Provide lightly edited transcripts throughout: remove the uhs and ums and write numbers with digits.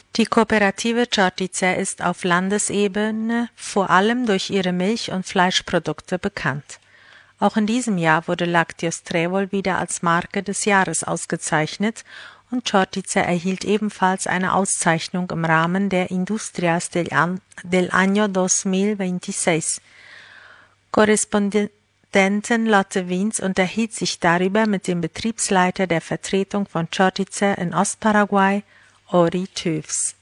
Die Kooperative Chortice ist auf Landesebene vor allem durch ihre Milch- und Fleischprodukte bekannt. Auch in diesem Jahr wurde Lácteos Trébol wieder als Marke des Jahres ausgezeichnet und Chortice erhielt ebenfalls eine Auszeichnung im Rahmen der Industrias del Año 2026. Korrespondentin Lotte Wiens unterhielt sich darüber mit dem Betriebsleiter der Vertretung von Chortice in Ostparaguay, Ori Töfs.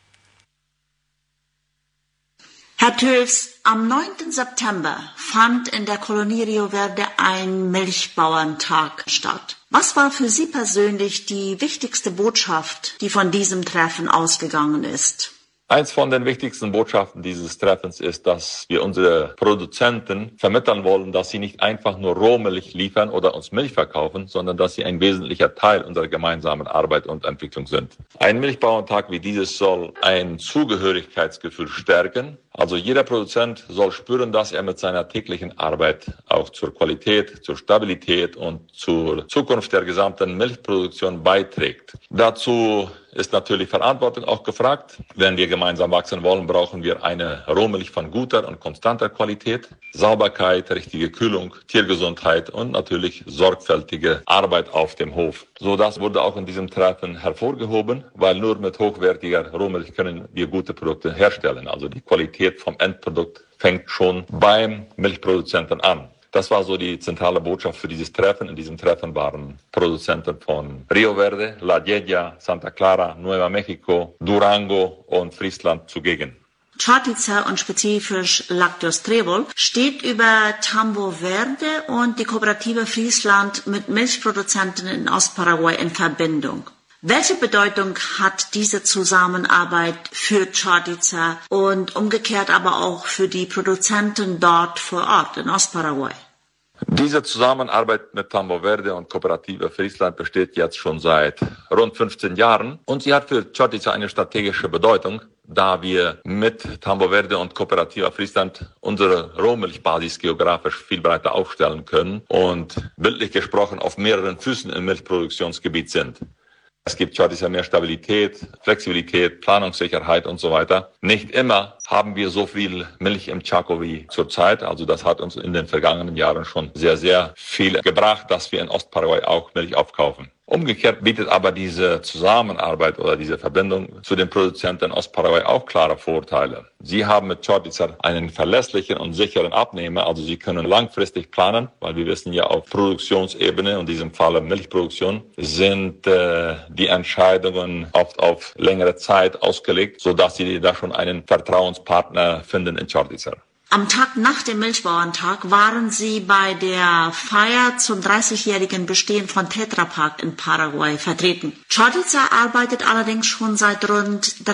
Herr Töfs, am 9. September fand in der Kolonie Rio Verde ein Milchbauerntag statt. Was war für Sie persönlich die wichtigste Botschaft, die von diesem Treffen ausgegangen ist? Eins von den wichtigsten Botschaften dieses Treffens ist, dass wir unsere Produzenten vermitteln wollen, dass sie nicht einfach nur Rohmilch liefern oder uns Milch verkaufen, sondern dass sie ein wesentlicher Teil unserer gemeinsamen Arbeit und Entwicklung sind. Ein Milchbauerntag wie dieses soll ein Zugehörigkeitsgefühl stärken. Also jeder Produzent soll spüren, dass er mit seiner täglichen Arbeit auch zur Qualität, zur Stabilität und zur Zukunft der gesamten Milchproduktion beiträgt. Dazu ist natürlich Verantwortung auch gefragt. Wenn wir gemeinsam wachsen wollen, brauchen wir eine Rohmilch von guter und konstanter Qualität, Sauberkeit, richtige Kühlung, Tiergesundheit und natürlich sorgfältige Arbeit auf dem Hof. So, das wurde auch in diesem Treffen hervorgehoben, weil nur mit hochwertiger Rohmilch können wir gute Produkte herstellen. Also die Qualität vom Endprodukt fängt schon beim Milchproduzenten an. Das war so die zentrale Botschaft für dieses Treffen. In diesem Treffen waren Produzenten von Rio Verde, La Lleya, Santa Clara, Nueva Mexico, Durango und Friesland zugegen. Chortice und spezifisch Lácteos Trébol steht über Tambo Verde und die Kooperative Friesland mit Milchproduzenten in Ostparaguay in Verbindung. Welche Bedeutung hat diese Zusammenarbeit für Chortice und umgekehrt aber auch für die Produzenten dort vor Ort in Ostparaguay? Diese Zusammenarbeit mit Tambo Verde und Kooperative Friesland besteht jetzt schon seit rund 15 Jahren und sie hat für Chortice eine strategische Bedeutung, da wir mit Tambo Verde und Kooperative Friesland unsere Rohmilchbasis geografisch viel breiter aufstellen können und bildlich gesprochen auf mehreren Füßen im Milchproduktionsgebiet sind. Es gibt Chortice mehr Stabilität, Flexibilität, Planungssicherheit und so weiter. Nicht immer haben wir so viel Milch im Chaco wie zurzeit. Also das hat uns in den vergangenen Jahren schon sehr, sehr viel gebracht, dass wir in Ostparaguay auch Milch aufkaufen. Umgekehrt bietet aber diese Zusammenarbeit oder diese Verbindung zu den Produzenten in Ostparaguay auch klare Vorteile. Sie haben mit Chortice einen verlässlichen und sicheren Abnehmer, also sie können langfristig planen, weil wir wissen ja auf Produktionsebene, in diesem Fall Milchproduktion, sind die Entscheidungen oft auf längere Zeit ausgelegt, sodass sie da schon einen Vertrauenspartner finden in Chortice. Am Tag nach dem Milchbauerntag waren Sie bei der Feier zum 30-jährigen Bestehen von Tetra Pak in Paraguay vertreten. Chortice arbeitet allerdings schon seit rund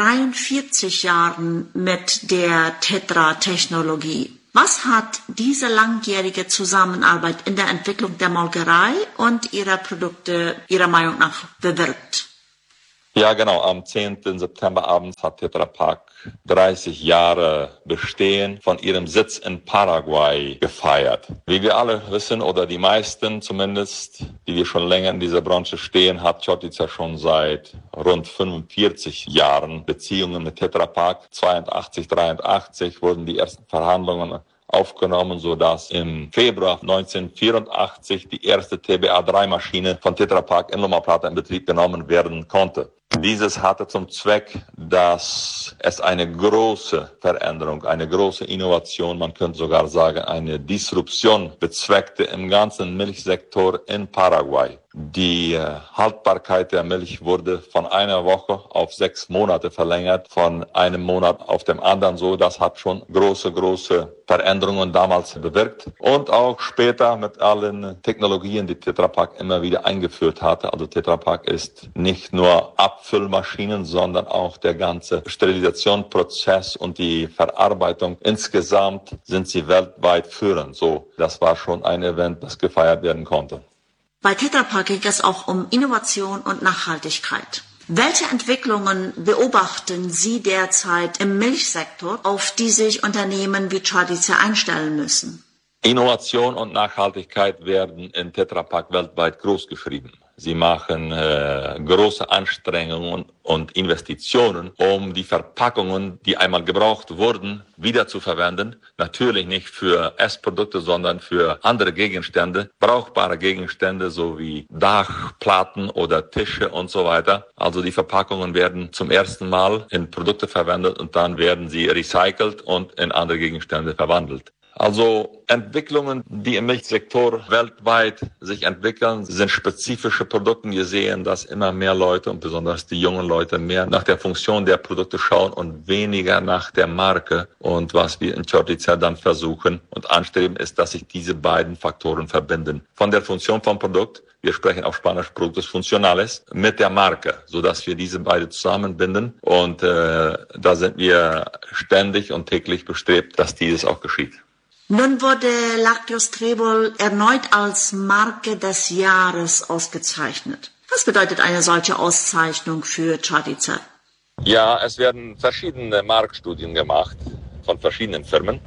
43 Jahren mit der Tetra-Technologie. Was hat diese langjährige Zusammenarbeit in der Entwicklung der Molkerei und ihrer Produkte Ihrer Meinung nach bewirkt? Ja, genau. Am 10. September abends hat Tetra Pak 30 Jahre Bestehen von ihrem Sitz in Paraguay gefeiert. Wie wir alle wissen, oder die meisten zumindest, die wir schon länger in dieser Branche stehen, hat Chortice schon seit rund 45 Jahren Beziehungen mit Tetra Pak. 82, 83 wurden die ersten Verhandlungen aufgenommen, sodass im Februar 1984 die erste TBA-3-Maschine von Tetra Pak in Loma Plata in Betrieb genommen werden konnte. Dieses hatte zum Zweck, dass es eine große Veränderung, eine große Innovation, man könnte sogar sagen, eine Disruption bezweckte im ganzen Milchsektor in Paraguay. Die Haltbarkeit der Milch wurde von einer Woche auf 6 Monate verlängert, von einem Monat auf dem anderen so. Das hat schon große Veränderungen damals bewirkt. Und auch später mit allen Technologien, die Tetra Pak immer wieder eingeführt hatte. Also Tetra Pak ist nicht nur Abfüllmaschinen, sondern auch der ganze Sterilisationsprozess und die Verarbeitung. Insgesamt sind sie weltweit führend. So, das war schon ein Event, das gefeiert werden konnte. Bei Tetra Pak geht es auch um Innovation und Nachhaltigkeit. Welche Entwicklungen beobachten Sie derzeit im Milchsektor, auf die sich Unternehmen wie Chortice einstellen müssen? Innovation und Nachhaltigkeit werden in Tetra Pak weltweit großgeschrieben. Sie machen große Anstrengungen und Investitionen, um die Verpackungen, die einmal gebraucht wurden, wieder zu verwenden. Natürlich nicht für Essprodukte, sondern für andere Gegenstände, brauchbare Gegenstände, so wie Dachplatten oder Tische und so weiter. Also die Verpackungen werden zum ersten Mal in Produkte verwendet und dann werden sie recycelt und in andere Gegenstände verwandelt. Also Entwicklungen, die im Milchsektor weltweit sich entwickeln, sind spezifische Produkte. Wir sehen, dass immer mehr Leute und besonders die jungen Leute mehr nach der Funktion der Produkte schauen und weniger nach der Marke. Und was wir in Chortitza dann versuchen und anstreben, ist, dass sich diese beiden Faktoren verbinden. Von der Funktion vom Produkt, wir sprechen auf Spanisch Productos Funcionales, mit der Marke, sodass wir diese beide zusammenbinden. Und da sind wir ständig und täglich bestrebt, dass dieses auch geschieht. Nun wurde Lácteos Trébol erneut als Marke des Jahres ausgezeichnet. Was bedeutet eine solche Auszeichnung für Chortitza? Ja, es werden verschiedene Marktstudien gemacht von verschiedenen Firmen,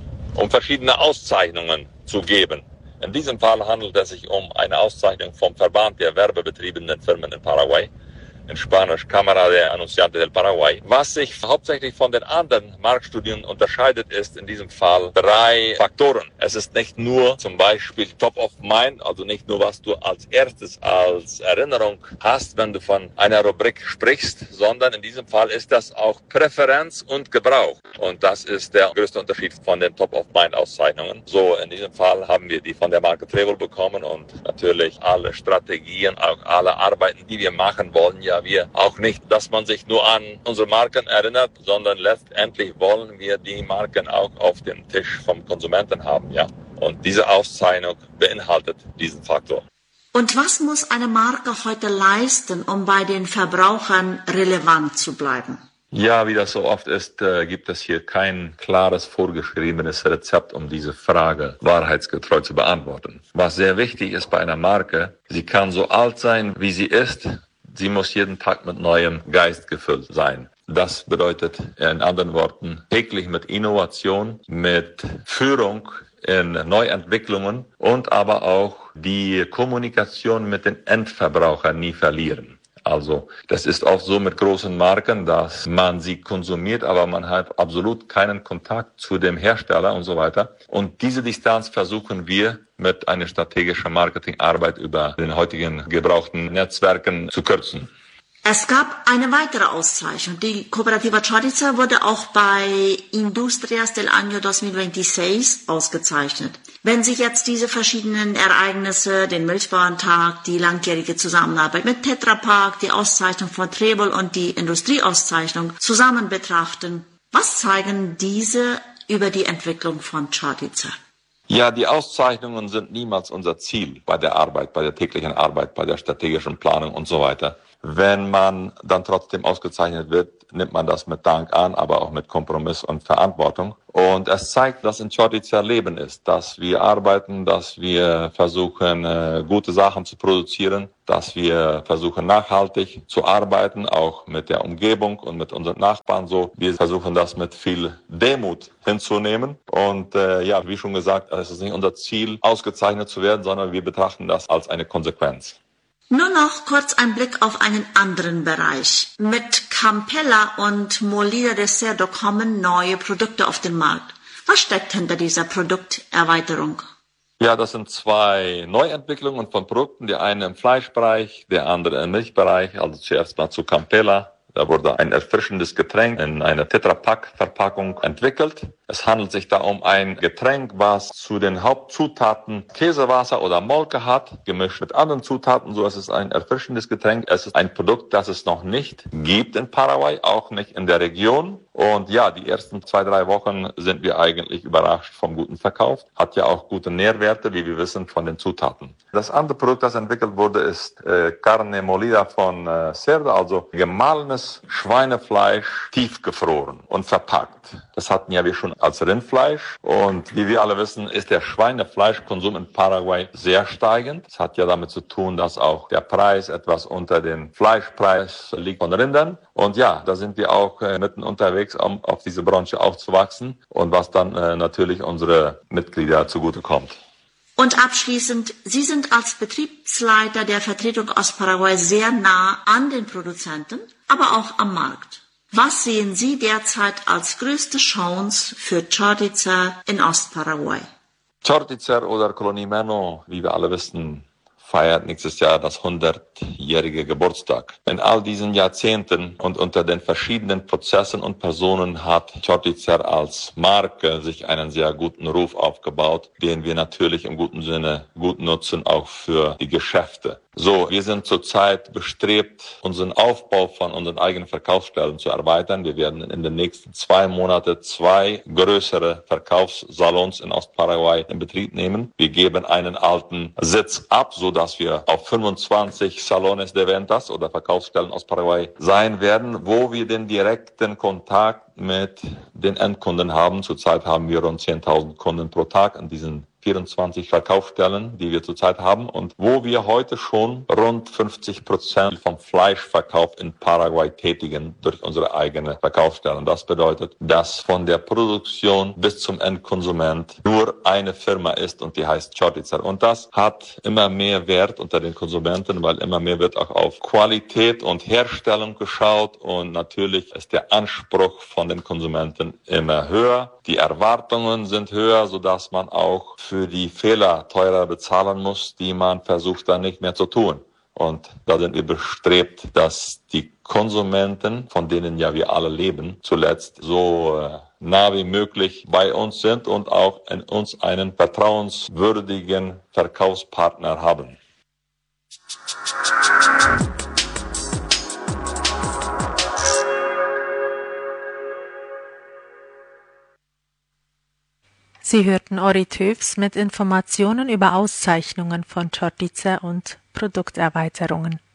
um verschiedene Auszeichnungen zu geben. In diesem Fall handelt es sich um eine Auszeichnung vom Verband der werbebetriebenen Firmen in Paraguay, in Spanisch Cámara de Anunciantes del Paraguay. Was sich hauptsächlich von den anderen Marktstudien unterscheidet, ist in diesem Fall 3 Faktoren. Es ist nicht nur zum Beispiel Top of Mind, also nicht nur, was du als erstes als Erinnerung hast, wenn du von einer Rubrik sprichst, sondern in diesem Fall ist das auch Präferenz und Gebrauch. Und das ist der größte Unterschied von den Top of Mind Auszeichnungen. So, in diesem Fall haben wir die von der Marke Trébol bekommen und natürlich alle Strategien, auch alle Arbeiten, die wir machen wollen, ja, wir auch nicht, dass man sich nur an unsere Marken erinnert, sondern letztendlich wollen wir die Marken auch auf dem Tisch vom Konsumenten haben, ja. Und diese Auszeichnung beinhaltet diesen Faktor. Und was muss eine Marke heute leisten, um bei den Verbrauchern relevant zu bleiben? Ja, wie das so oft ist, gibt es hier kein klares vorgeschriebenes Rezept, um diese Frage wahrheitsgetreu zu beantworten. Was sehr wichtig ist bei einer Marke, sie kann so alt sein, wie sie ist. Sie muss jeden Tag mit neuem Geist gefüllt sein. Das bedeutet in anderen Worten täglich mit Innovation, mit Führung in Neuentwicklungen und aber auch die Kommunikation mit den Endverbrauchern nie verlieren. Also das ist oft so mit großen Marken, dass man sie konsumiert, aber man hat absolut keinen Kontakt zu dem Hersteller und so weiter. Und diese Distanz versuchen wir mit einer strategischen Marketingarbeit über den heutigen gebrauchten Netzwerken zu kürzen. Es gab eine weitere Auszeichnung. Die Cooperativa Chortitza wurde auch bei Industrias del Año 2026 ausgezeichnet. Wenn sich jetzt diese verschiedenen Ereignisse, den Milchbauerntag, die langjährige Zusammenarbeit mit Tetra Pak, die Auszeichnung von Trébol und die Industrieauszeichnung zusammen betrachten, was zeigen diese über die Entwicklung von Chortitza? Ja, die Auszeichnungen sind niemals unser Ziel bei der Arbeit, bei der täglichen Arbeit, bei der strategischen Planung und so weiter. Wenn man dann trotzdem ausgezeichnet wird, nimmt man das mit Dank an, aber auch mit Kompromiss und Verantwortung. Und es zeigt, dass in Chortitza Leben ist, dass wir arbeiten, dass wir versuchen, gute Sachen zu produzieren, dass wir versuchen, nachhaltig zu arbeiten, auch mit der Umgebung und mit unseren Nachbarn so. Wir versuchen das mit viel Demut hinzunehmen. Und ja, wie schon gesagt, es ist nicht unser Ziel, ausgezeichnet zu werden, sondern wir betrachten das als eine Konsequenz. Nur noch kurz ein Blick auf einen anderen Bereich. Mit Campella und Molida de Cerdo kommen neue Produkte auf den Markt. Was steckt hinter dieser Produkterweiterung? Ja, das sind 2 Neuentwicklungen von Produkten. Der eine im Fleischbereich, der andere im Milchbereich. Also zuerst mal zu Campella. Da wurde ein erfrischendes Getränk in einer Tetra Pak Verpackung entwickelt. Es handelt sich da um ein Getränk, was zu den Hauptzutaten Käsewasser oder Molke hat, gemischt mit anderen Zutaten. So ist es ein erfrischendes Getränk. Es ist ein Produkt, das es noch nicht gibt in Paraguay, auch nicht in der Region. Und ja, die ersten 2-3 Wochen sind wir eigentlich überrascht vom guten Verkauf. Hat ja auch gute Nährwerte, wie wir wissen, von den Zutaten. Das andere Produkt, das entwickelt wurde, ist Carne Molida von Cerdo, also gemahlenes Schweinefleisch, tiefgefroren und verpackt. Das hatten ja wir schon als Rindfleisch. Und wie wir alle wissen, ist der Schweinefleischkonsum in Paraguay sehr steigend. Das hat ja damit zu tun, dass auch der Preis etwas unter dem Fleischpreis liegt von Rindern. Und ja, da sind wir auch mitten unterwegs, um auf diese Branche aufzuwachsen und was dann natürlich unsere Mitglieder zugutekommt. Und abschließend, Sie sind als Betriebsleiter der Vertretung aus Paraguay sehr nah an den Produzenten, aber auch am Markt. Was sehen Sie derzeit als größte Chance für Chortitzer in Ostparaguay? Chortitzer oder Clonimeno, wie wir alle wissen, feiert nächstes Jahr das 100-jährige Geburtstag. In all diesen Jahrzehnten und unter den verschiedenen Prozessen und Personen hat Chortitzer als Marke sich einen sehr guten Ruf aufgebaut, den wir natürlich im guten Sinne gut nutzen, auch für die Geschäfte. So, wir sind zurzeit bestrebt, unseren Aufbau von unseren eigenen Verkaufsstellen zu erweitern. Wir werden in den nächsten 2 Monaten 2 größere Verkaufssalons in Ostparaguay in Betrieb nehmen. Wir geben einen alten Sitz ab, so dass wir auf 25 Salones de Ventas oder Verkaufsstellen aus Paraguay sein werden, wo wir den direkten Kontakt mit den Endkunden haben. Zurzeit haben wir rund 10.000 Kunden pro Tag in diesen 24 Verkaufsstellen, die wir zurzeit haben und wo wir heute schon rund 50% vom Fleischverkauf in Paraguay tätigen durch unsere eigene Verkaufsstellen. Das bedeutet, dass von der Produktion bis zum Endkonsument nur eine Firma ist und die heißt Chortitzer. Und das hat immer mehr Wert unter den Konsumenten, weil immer mehr wird auch auf Qualität und Herstellung geschaut und natürlich ist der Anspruch von den Konsumenten immer höher. Die Erwartungen sind höher, sodass man auch für die Fehler teurer bezahlen muss, die man versucht dann nicht mehr zu tun. Und da sind wir bestrebt, dass die Konsumenten, von denen ja wir alle leben, zuletzt so nah wie möglich bei uns sind und auch in uns einen vertrauenswürdigen Verkaufspartner haben. Sie hörten Ori Töfs mit Informationen über Auszeichnungen von Chortitzer und Produkterweiterungen.